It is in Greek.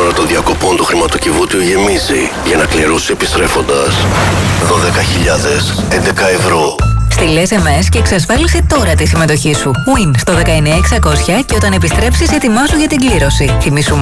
ώρα των διακοπών του χρηματοκιβώτιου γεμίζει για να κληρώσεις επιστρέφοντας 12.011 ευρώ. Στείλε SMS και εξασφάλισε τώρα τη συμμετοχή σου. Win στο 19600 και όταν επιστρέψεις ετοιμάσου για την κλήρωση. Θυμήσου